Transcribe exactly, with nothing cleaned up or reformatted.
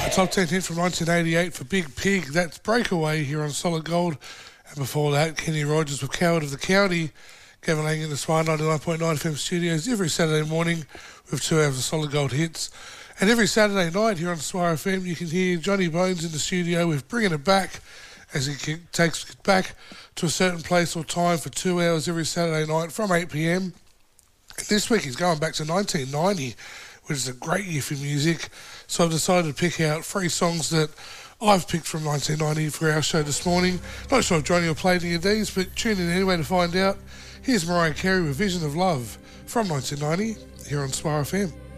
Top ten hit from nineteen eighty-eight for Big Pig. That's Breakaway here on Solid Gold. And before that, Kenny Rogers with Coward of the County. Gavin Lang in the Swire ninety-nine point nine F M studios every Saturday morning with two hours of Solid Gold hits. And every Saturday night here on Swire F M, you can hear Johnny Bones in the studio with Bringing It Back as he takes it back to a certain place or time for two hours every Saturday night from eight p m. And this week he's going back to nineteen ninety, which is a great year for music. So I've decided to pick out three songs that I've picked from nineteen ninety for our show this morning. Not sure if Johnny will play any of these, but tune in anyway to find out. Here's Mariah Carey with Vision of Love from nineteen ninety here on Swire F M.